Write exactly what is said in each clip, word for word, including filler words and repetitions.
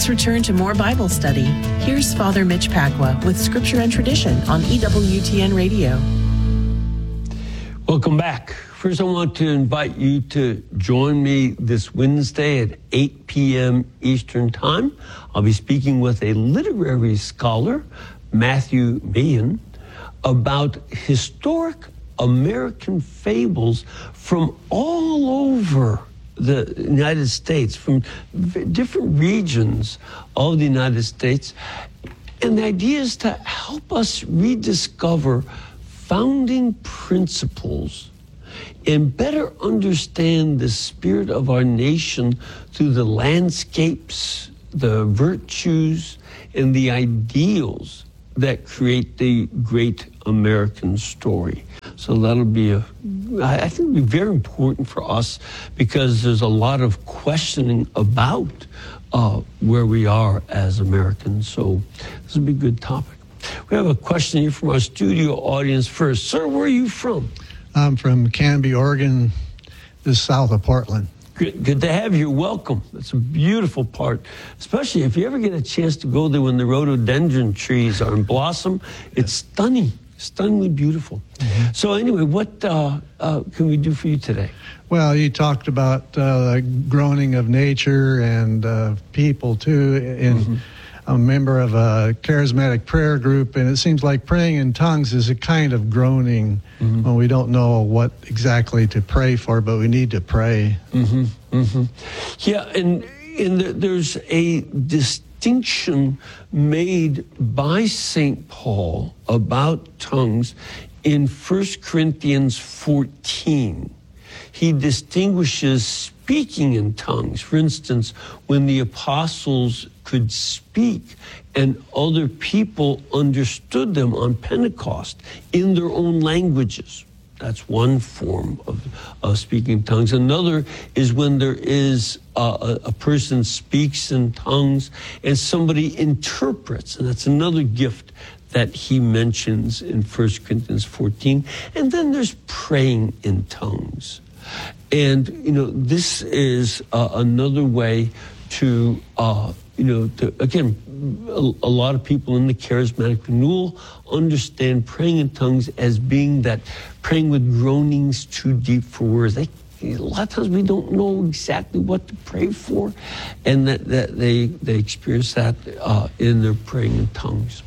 return to more Bible study. Here's Father Mitch Pacwa with Scripture and Tradition on E W T N Radio. Welcome back. First, I want to invite you to join me this Wednesday at eight p.m. Eastern Time. I'll be speaking with a literary scholar, Matthew Meehan, about historic American fables from all over the United States, from different regions of the United States. And the idea is to help us rediscover founding principles and better understand the spirit of our nation through the landscapes, the virtues, and the ideals that create the great American story. So that'll be a, I think it'll be very important for us because there's a lot of questioning about uh, where we are as Americans. So this will be a good topic. We have a question here from our studio audience first. Sir, where are you from? I'm from Canby, Oregon, just south of Portland. Good, good to have you. Welcome. It's a beautiful part, especially if you ever get a chance to go there when the rhododendron trees are in blossom. It's stunning, stunningly beautiful. Mm-hmm. So anyway, what uh, uh, can we do for you today? Well, you talked about uh, the groaning of nature and uh, people, too, and mm-hmm. I'm a member of a charismatic prayer group, and it seems like praying in tongues is a kind of groaning mm-hmm. when we don't know what exactly to pray for, but we need to pray. Mm-hmm. Mm-hmm. Yeah, and, and there's a distinction made by Saint Paul about tongues in First Corinthians fourteen. He distinguishes speaking in tongues. For instance, when the apostles could speak and other people understood them on Pentecost in their own languages. That's one form of, of speaking tongues. Another is when there is uh, a, a person speaks in tongues and somebody interprets, and that's another gift that he mentions in First Corinthians fourteen. And then there's praying in tongues. And, you know, this is uh, another way to, uh, you know, to, again, a, a lot of people in the charismatic renewal understand praying in tongues as being that praying with groanings too deep for words. They, a lot of times we don't know exactly what to pray for, and that, that they, they experience that uh, in their praying in tongues.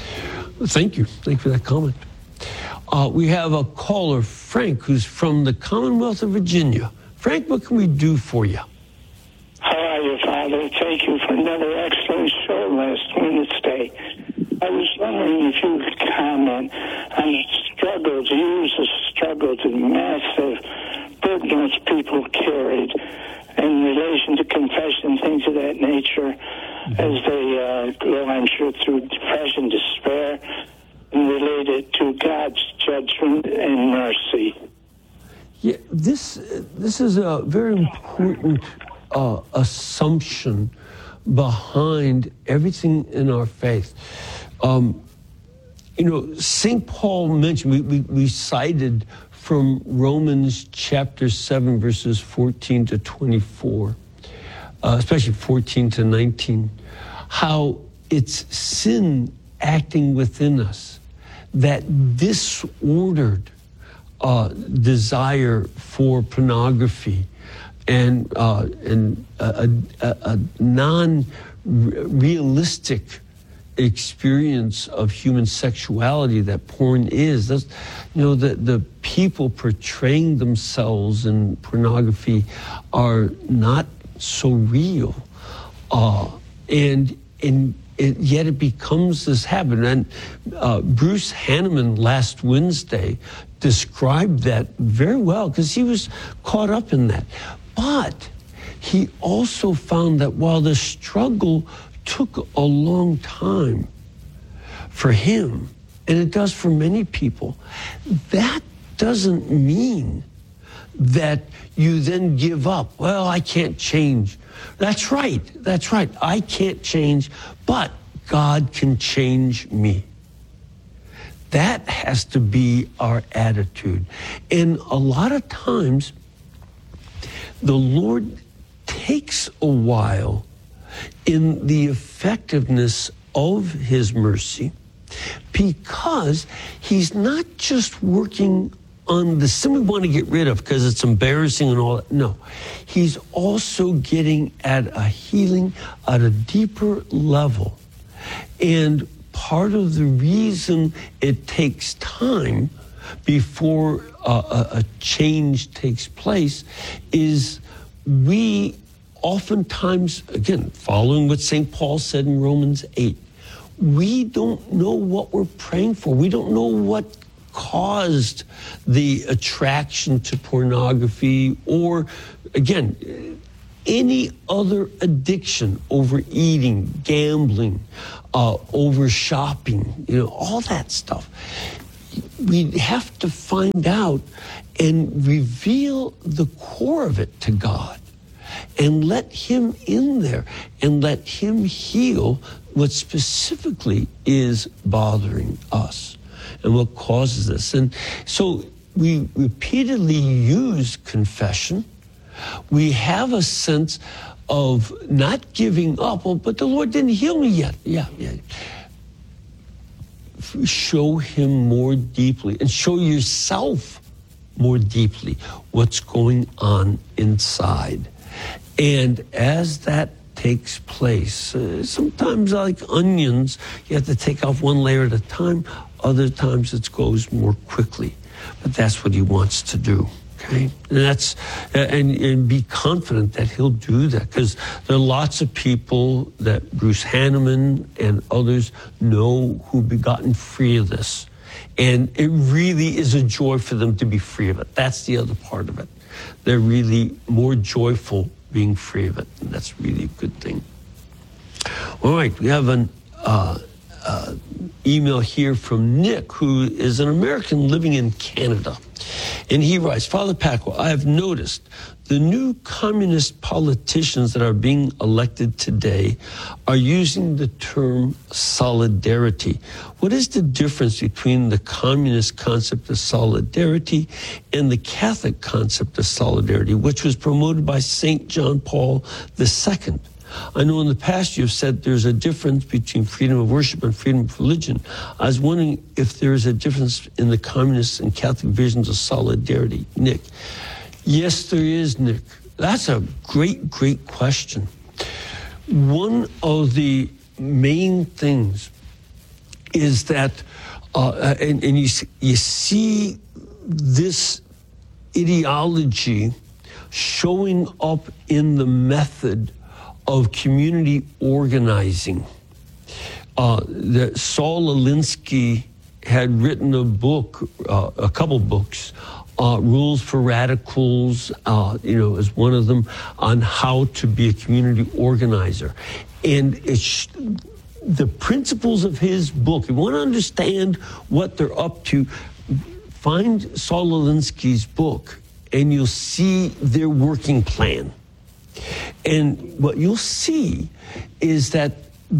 Thank you. Thank you for that comment. Uh, we have a caller, Frank, who's from the Commonwealth of Virginia. Frank, what can we do for you? How are you, Father? Thank you for another excellent show last Wednesday. I was wondering if you could comment on the struggles, use the struggles and massive burdens people carried in relation to confession, things of that nature, mm-hmm. as they uh, go, I'm sure, through depression, despair, and related to God's judgment and mercy. Yeah, this this is a very important uh, assumption behind everything in our faith. Um, you know, Saint Paul mentioned, we, we, we cited from Romans chapter seven, verses fourteen to twenty-four, uh, especially fourteen to nineteen, how it's sin acting within us that disordered uh, desire for pornography and uh, and a, a, a non-realistic experience of human sexuality that porn is. That's, you know, the, the people portraying themselves in pornography are not so real. Uh, and and it, yet it becomes this habit. And uh, Bruce Hanneman last Wednesday described that very well because he was caught up in that. But he also found that while the struggle took a long time for him, and it does for many people, that doesn't mean that you then give up. Well, I can't change. That's right. That's right. I can't change, but God can change me. That has to be our attitude. And a lot of times, the Lord takes a while in the effectiveness of his mercy, because he's not just working on the sin we want to get rid of because it's embarrassing and all that. No, he's also getting at a healing at a deeper level. And part of the reason it takes time before uh, a, a change takes place is we oftentimes, again, following what Saint Paul said in Romans eight, we don't know what we're praying for. We don't know what caused the attraction to pornography or, again, any other addiction, overeating, gambling, uh, over shopping, you know, all that stuff. We have to find out and reveal the core of it to God and let him in there and let him heal what specifically is bothering us and what causes this. And so we repeatedly use confession. We have a sense of not giving up. Well, but the Lord didn't heal me yet. Yeah, yeah. Show him more deeply and show yourself more deeply what's going on inside. And as that takes place, uh, sometimes like onions, you have to take off one layer at a time. Other times it goes more quickly. But that's what he wants to do. Okay, and that's and, and be confident that he'll do that, because there are lots of people that Bruce Hanneman and others know who've been gotten free of this, and it really is a joy for them to be free of it. That's the other part of it. They're really more joyful being free of it, and that's really a good thing. All right, we have an uh, uh, email here from Nick, who is an American living in Canada. And he writes, Father Pacwa, I have noticed the new communist politicians that are being elected today are using the term solidarity. What is the difference between the communist concept of solidarity and the Catholic concept of solidarity, which was promoted by Saint John Paul the Second? I know in the past you've said there's a difference between freedom of worship and freedom of religion. I was wondering if there is a difference in the communist and Catholic visions of solidarity. Nick. Yes, there is, Nick. That's a great, great question. One of the main things is that, uh, and, and you, you see this ideology showing up in the method of community organizing. Uh, that Saul Alinsky had written a book, uh, a couple books, uh, Rules for Radicals, uh, you know, as one of them, on how to be a community organizer. And it's the principles of his book. If you want to understand what they're up to, find Saul Alinsky's book, and you'll see their working plan. And what you'll see is that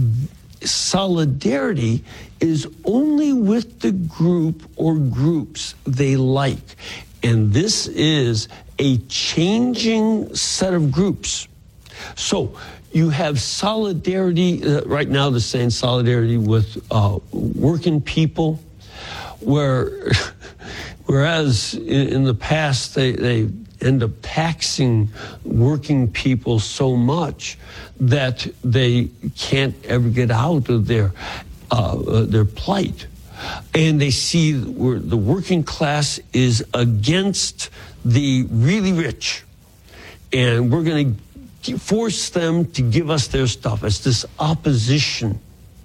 solidarity is only with the group or groups they like. And this is a changing set of groups. So you have solidarity, uh, right now they're saying solidarity with uh, working people, where whereas in, in the past they, they end up taxing working people so much that they can't ever get out of their uh, uh, their plight. And they see where the working class is against the really rich. And we're going to force them to give us their stuff. It's this opposition,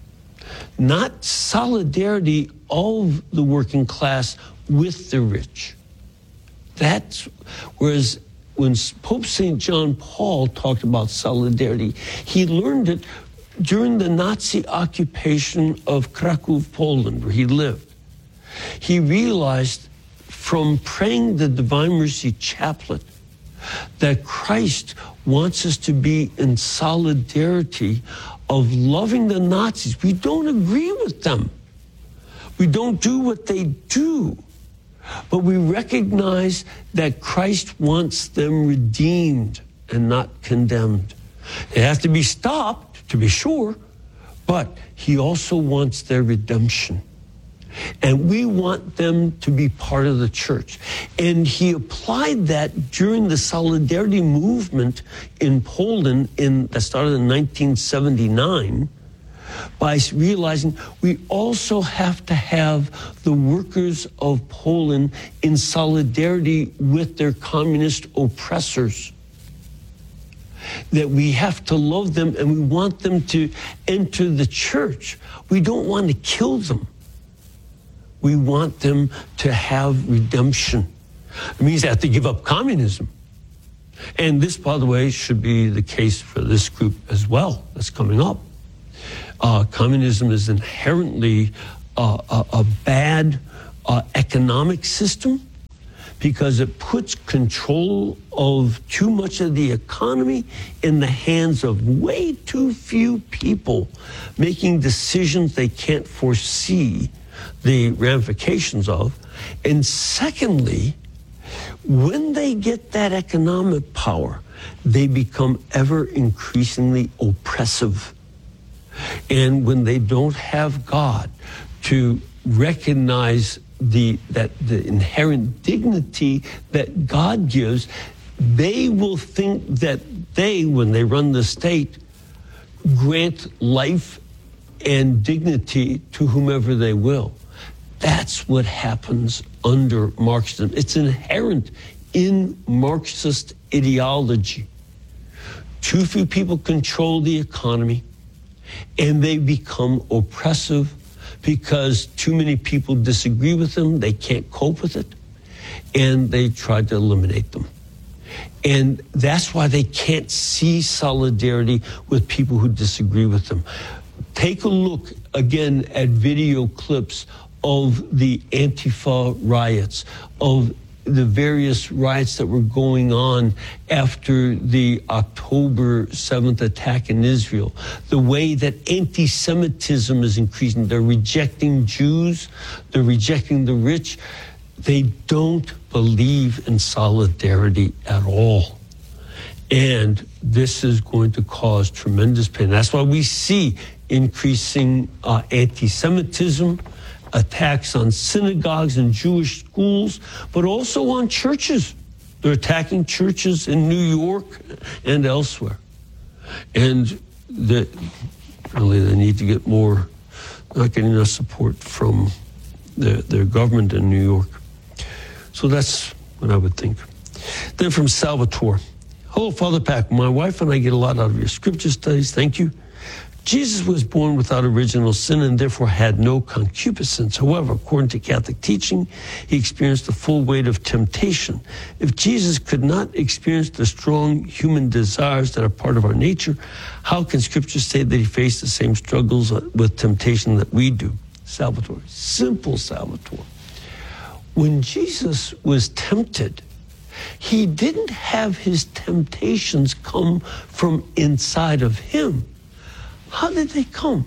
not solidarity of the working class with the rich. That's, whereas when Pope Saint John Paul talked about solidarity, he learned it during the Nazi occupation of Krakow, Poland, where he lived. He realized from praying the Divine Mercy Chaplet that Christ wants us to be in solidarity of loving the Nazis. We don't agree with them. We don't do what they do. But we recognize that Christ wants them redeemed and not condemned. It has to be stopped, to be sure, but he also wants their redemption. And we want them to be part of the church. And he applied that during the Solidarity movement in Poland in that started in nineteen seventy-nine by realizing we also have to have the workers of Poland in solidarity with their communist oppressors. That we have to love them and we want them to enter the church. We don't want to kill them. We want them to have redemption. It means they have to give up communism. And this, by the way, should be the case for this group as well that's coming up. Uh, communism is inherently uh, a, a bad uh, economic system because it puts control of too much of the economy in the hands of way too few people making decisions they can't foresee the ramifications of. And secondly, when they get that economic power, they become ever increasingly oppressive. And when they don't have God to recognize the that the inherent dignity that God gives, they will think that they, when they run the state, grant life and dignity to whomever they will. That's what happens under Marxism. It's inherent in Marxist ideology. Too few people control the economy, and they become oppressive because too many people disagree with them, they can't cope with it, and they try to eliminate them. And that's why they can't see solidarity with people who disagree with them. Take a look again at video clips of the Antifa riots, of the various riots that were going on after the October seventh attack in Israel, the way that anti-Semitism is increasing. They're rejecting Jews, they're rejecting the rich. They don't believe in solidarity at all. And this is going to cause tremendous pain. That's why we see increasing uh, anti-Semitism, attacks on synagogues and Jewish schools, but also on churches. They're attacking churches in New York and elsewhere. And the, really they need to get more, not getting enough support from their, their government in New York. So that's what I would think. Then from Salvatore. Hello, Father Pack. My wife and I get a lot out of your scripture studies. Thank you. Jesus was born without original sin and therefore had no concupiscence. However, according to Catholic teaching, he experienced the full weight of temptation. If Jesus could not experience the strong human desires that are part of our nature, how can Scripture say that he faced the same struggles with temptation that we do? Salvatore, simple Salvatore. When Jesus was tempted, he didn't have his temptations come from inside of him. How did they come?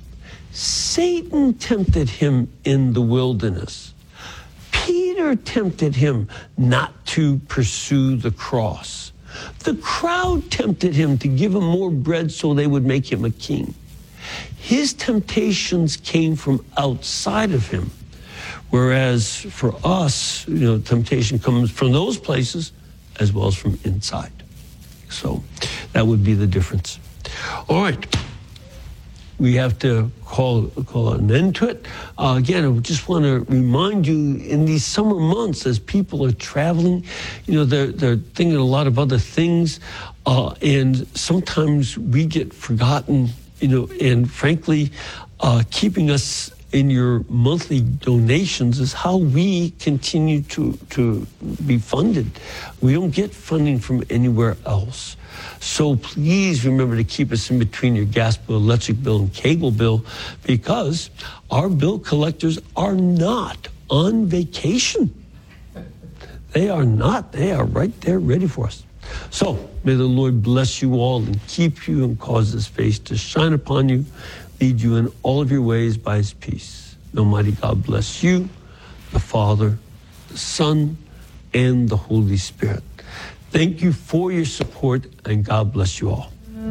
Satan tempted him in the wilderness. Peter tempted him not to pursue the cross. The crowd tempted him to give him more bread so they would make him a king. His temptations came from outside of him, whereas for us, you know, temptation comes from those places as well as from inside. So that would be the difference. All right. We have to call, call an end to it. Uh, again, I just want to remind you, in these summer months, as people are traveling, you know, they're, they're thinking a lot of other things, uh, and sometimes we get forgotten, you know, and frankly, uh, keeping us in your monthly donations is how we continue to, to be funded. We don't get funding from anywhere else. So please remember to keep us in between your gas bill, electric bill, and cable bill, because our bill collectors are not on vacation. They are not. They are right there ready for us. So may the Lord bless you all and keep you and cause his face to shine upon you, lead you in all of your ways by his peace. May Almighty God bless you, the Father, the Son, and the Holy Spirit. Thank you for your support, and God bless you all.